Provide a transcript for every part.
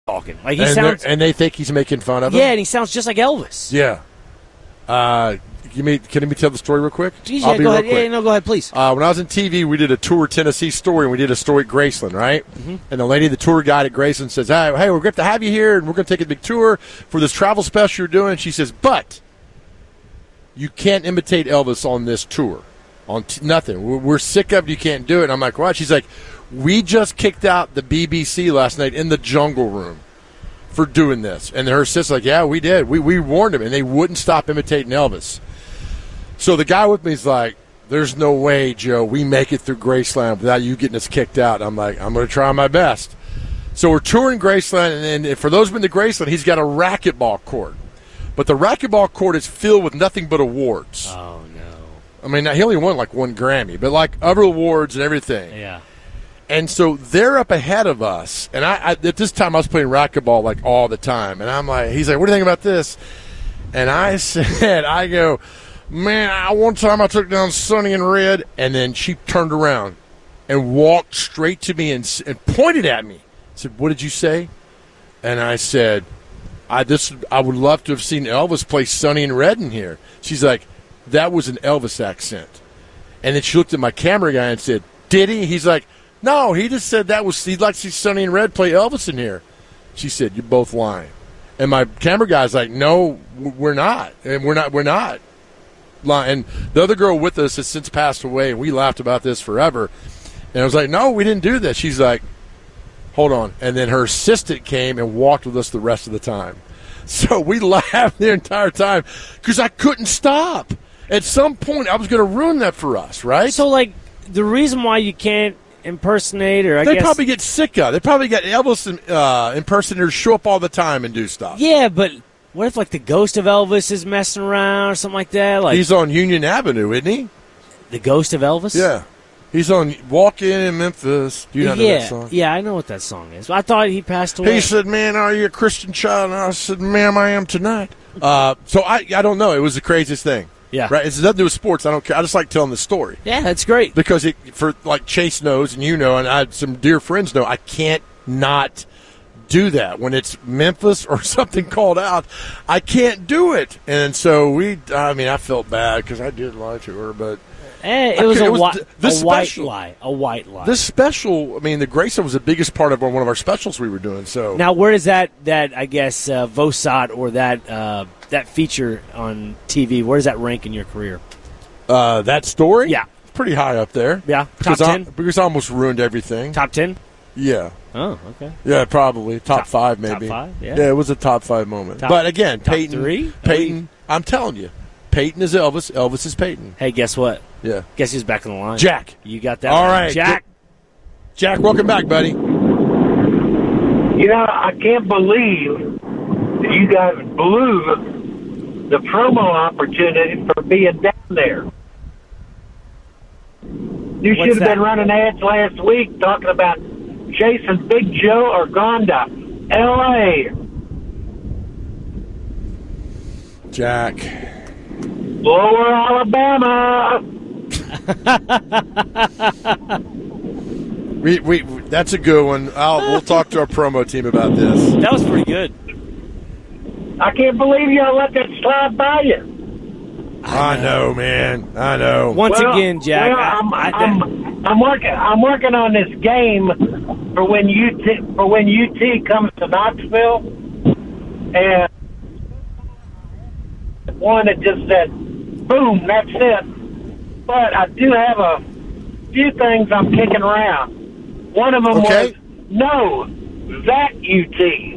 talking. Like he sounds, and they think he's making fun of him. Yeah, and he sounds just like Elvis. Yeah. Can you tell the story real quick? Geez, I'll be go real ahead. quick. Yeah, no, go ahead, please. When I was in TV, we did a tour Tennessee story, and we did a story at Graceland, right? Mm-hmm. And the lady, the tour guide at Graceland, says, hey, we're going to have you here, and we're going to take a big tour for this travel special you're doing. She says, but you can't imitate Elvis on this tour. On nothing. We're sick of it. You can't do it. And I'm like, what? She's like, we just kicked out the BBC last night in the Jungle Room for doing this. And her sister's like, yeah, we did. We warned them, and they wouldn't stop imitating Elvis. So the guy with me is like, there's no way, Joe, we make it through Graceland without you getting us kicked out. I'm like, I'm going to try my best. So we're touring Graceland, and for those who've been to Graceland, he's got a racquetball court. But the racquetball court is filled with nothing but awards. Oh, no. I mean, he only won like one Grammy, but like other awards and everything. Yeah. And so they're up ahead of us. And I at this time, I was playing racquetball like all the time. And I'm like, he's like, what do you think about this? And I said, I go, man, one time I took down Sonny and Red, and then she turned around and walked straight to me and pointed at me. Said, what did you say? And I said, I would love to have seen Elvis play Sonny and Red in here. She's like, that was an Elvis accent. And then she looked at my camera guy and said, did he? He's like, no, he just said he'd like to see Sonny and Red play Elvis in here. She said, you're both lying. And my camera guy's like, no, we're not. And we're not. And the other girl with us has since passed away, and we laughed about this forever. And I was like, no, we didn't do that. She's like, hold on. And then her assistant came and walked with us the rest of the time. So we laughed the entire time because I couldn't stop. At some point, I was going to ruin that for us, right? So, like, the reason why you can't impersonate, or they probably get sick of it. They probably got Elvis impersonators show up all the time and do stuff. Yeah, but what if, like, the ghost of Elvis is messing around or something like that? Like, he's on Union Avenue, isn't he? The ghost of Elvis? Yeah. He's on Walk In Memphis. Do you not know that song? Yeah, I know what that song is. I thought he passed away. He said, man, are you a Christian child? And I said, ma'am, I am tonight. So I don't know. It was the craziest thing. Yeah. Right? It's nothing to do with sports. I don't care. I just like telling the story. Yeah, that's great. Because for Chase knows, and you know, and some dear friends know, I can't not do that. When it's Memphis or something called out, I can't do it. And so I felt bad because I did lie to her, but it was a white lie. A white lie. This special, the Graceland was the biggest part of one of our specials we were doing. So now, where does that I guess, VOSAT or that feature on TV, where does that rank in your career? That story? Yeah. Pretty high up there. Yeah. Top 10? Because I almost ruined everything. Top 10? Yeah. Oh, okay. Yeah, probably. Top 5, maybe. Top 5, yeah. Yeah, it was a top 5 moment. But again, top Peyton. 3? Peyton, I'm telling you. Peyton is Elvis. Elvis is Peyton. Hey, guess what? Yeah. Guess who's back on the line? Jack. You got that All one. right. Jack. Jack, welcome back, buddy. You know, I can't believe that you guys blew the promo opportunity for being down there. You should have been running ads last week talking about chasing Big Joe or gone to L.A. Jack. Lower Alabama. we that's a good one. We'll talk to our promo team about this. That was pretty good. I can't believe y'all let that slide by you. I know, man. I know. Once again, Jack. Well, I'm working on this game for when UT comes to Knoxville, and one that just said, "Boom, that's it." But I do have a few things I'm kicking around. One of them was no, that UT.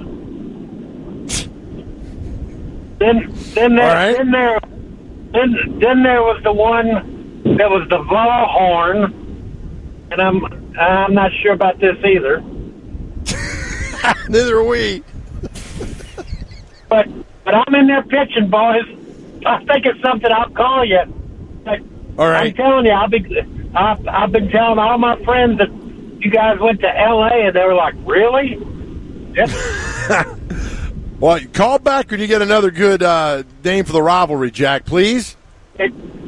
Then there was the one that was the Volhorn, and I'm not sure about this either. Neither are we. But I'm in there pitching, boys. I think it's something I'll call you. All right. I'm telling you, I've been telling all my friends that you guys went to L.A. and they were like, "Really?" Yep. Well, call back when you get another good name for the rivalry, Jack, please. The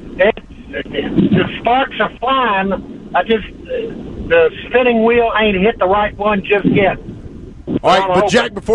sparks are flying. The spinning wheel ain't hit the right one just yet. All right, but Jack, before